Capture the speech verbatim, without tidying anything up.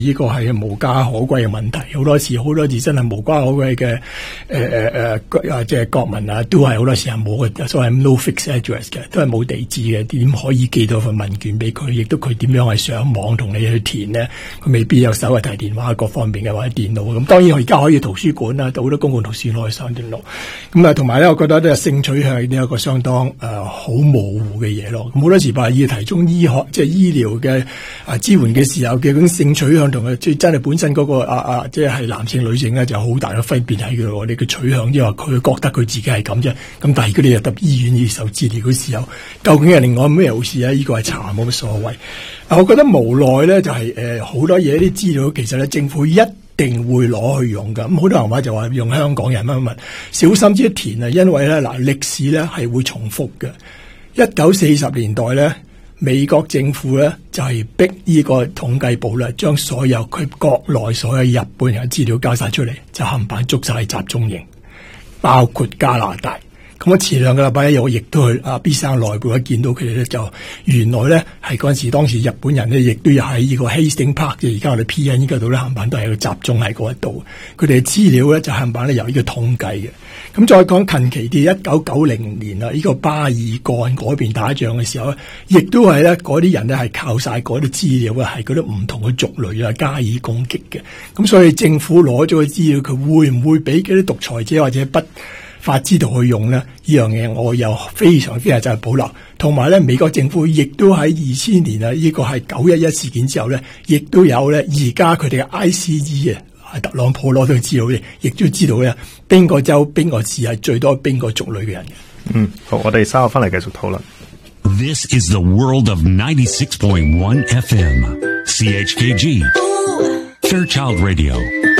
呢個係無家可歸嘅問題，好多時好多時真係無家可歸嘅誒誒誒啊，即係國民啊，都係好多時係冇嘅，所謂 no fixed address 嘅，都係冇地址嘅，點可以寄到份問卷俾佢？亦都佢點樣係上網同你去填呢？佢未必有手提電話各方面嘅或者電腦。咁當然我而家可以圖書館啦，好多公共圖書館可以上電腦。咁啊，同埋咧，我覺得咧性取向呢一個相當誒好、呃、模糊嘅嘢咯。咁好多時話要提供醫學即係醫療嘅啊支援嘅時候，究竟性取向同佢即真係本身嗰、那個啊啊，即係男性女性咧，就好大嘅分別喺佢喎。你嘅取向，即係話佢覺得佢自己係咁啫。咁但係如果你入到醫院要受治療嘅時候，究竟係另外咩回事咧？呢、這個係查冇乜所謂。我覺得無奈咧，就係誒好多嘢啲資料，其實咧政府一定會攞去用㗎。咁好多人話就話用香港人乜乜乜，小心啲填啊，因為咧嗱歷史咧係會重複嘅。一九四十年代咧。美國政府咧就係、是、逼呢個統計部咧，將所有佢國內所有日本人嘅資料交晒出嚟，就冚唪唥捉晒集中營，包括加拿大。咁啊，前兩個禮拜咧，我亦都去阿 B 生內部咧見到佢哋咧，就原來咧係嗰陣時當時日本人咧，亦都有喺呢個 Hastings Park 嘅而家我哋 P N 呢度咧，冚唪唥都係集中喺嗰一度。佢哋嘅資料咧就冚唪唥咧由呢個統計嘅。咁再講近期啲一九九零年啦，呢、這個巴爾幹嗰邊打仗嘅時候咧，亦都係咧嗰啲人咧係靠晒嗰啲資料啊，係嗰啲唔同嘅族類啊加以攻擊嘅。咁所以政府攞咗個資料，佢會唔會俾嗰啲獨裁者或者不法之徒去用呢？呢樣嘢我有非常非常就係保留。同埋咧，美國政府亦都喺二千年啊，呢、這個係九一一事件之後咧，亦都有咧而家佢哋嘅 I C E 啊。特朗普攞到資料咧，亦都知道咧邊個州邊個市係最多邊個族類嘅人嘅。 嗯，好，我哋稍後翻嚟繼續討論。 This is the world of ninety-six point one F M C H K G Fairchild Radio。